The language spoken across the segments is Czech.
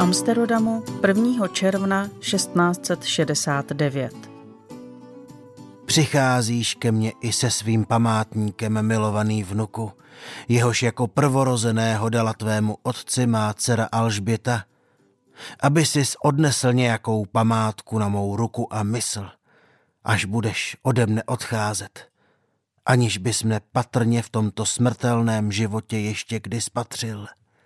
Amsterodamu 1. června 1669. Přicházíš ke mně i se svým památníkem, milovaný vnuku, jehož jako prvorozeného dala tvému otci má dcera Alžběta, aby sis odnesl nějakou památku na mou ruku a mysl, až budeš ode mne odcházet, aniž bys mne patrně v tomto smrtelném životě ještě kdy spatřil.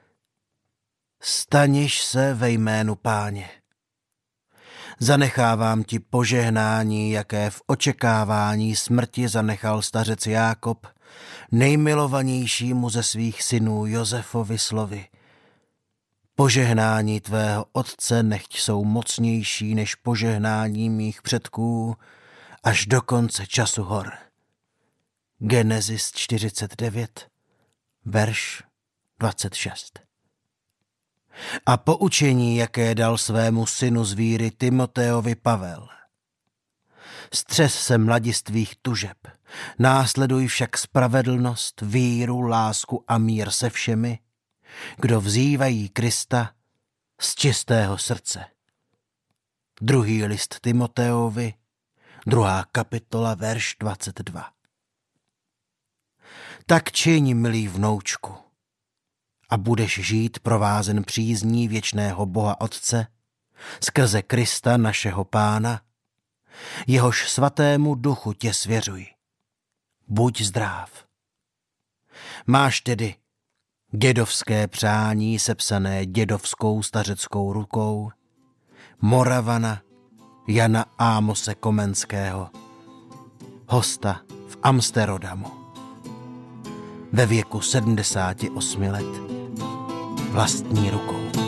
Staniš se ve jménu Páně. Zanechávám ti požehnání, jaké v očekávání smrti zanechal stařec Jákob, nejmilovanějšímu ze svých synů Josefovi slovy. Požehnání tvého otce nechť jsou mocnější než požehnání mých předků až do konce času hor. Genesis 49, verš 26. A poučení, jaké dal svému synu z víry Timoteovi Pavel. Střes se mladistvých tužeb, následuj však spravedlnost, víru, lásku a mír se všemi, kdo vzývají Krista z čistého srdce. 2. list Timoteovi, 2. kapitola, verš 22. Tak čiň, milý vnoučku, a budeš žít provázen přízní věčného Boha Otce skrze Krista našeho Pána, jehož svatému duchu tě svěřuji. Buď zdráv. Máš tedy dědovské přání sepsané dědovskou stařeckou rukou Moravana Jana Ámose Komenského, hosta v Amsterodamu. Ve věku 78 let vlastní rukou.